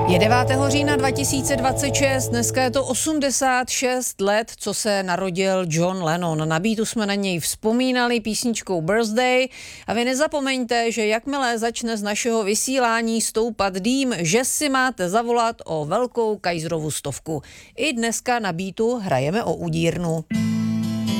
Je 9. října 2026, dneska je to 86 let, co se narodil John Lennon. Na beatu jsme na něj vzpomínali písničkou Birthday a vy nezapomeňte, že jakmile začne z našeho vysílání stoupat dým, že si máte zavolat o velkou Kaiserovu 100. I dneska na beatu hrajeme o udírnu.